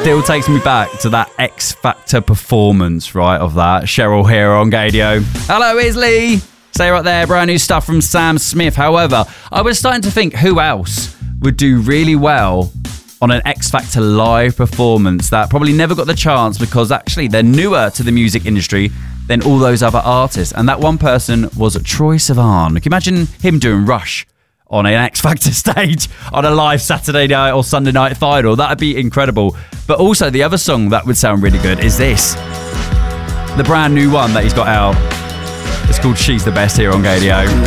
still takes me back to that X Factor performance, right, of that. Cheryl here on Gadio. Hello, Isley. Stay right there, brand new stuff from Sam Smith. However, I was starting to think who else would do really well on an X Factor live performance that probably never got the chance because actually they're newer to the music industry than all those other artists. And that one person was Troye Sivan. Can you imagine him doing Rush on an X Factor stage on a live Saturday night or Sunday night final? That'd be incredible. But also the other song that would sound really good is this. The brand new one that he's got out. It's called She's the Best here on Gadio.